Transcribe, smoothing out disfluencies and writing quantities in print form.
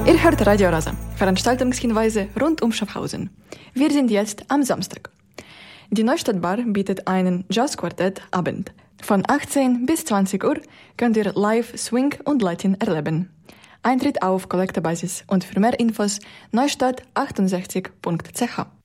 Ihr hört Radio Rasa, Veranstaltungshinweise rund um Schaffhausen. Wir sind jetzt am Samstag. Die Neustadtbar bietet einen Jazzquartett-Abend. Von 18 bis 20 Uhr könnt ihr live Swing und Latin erleben. Eintritt auf Kollektebasis und für mehr Infos neustadt68.ch.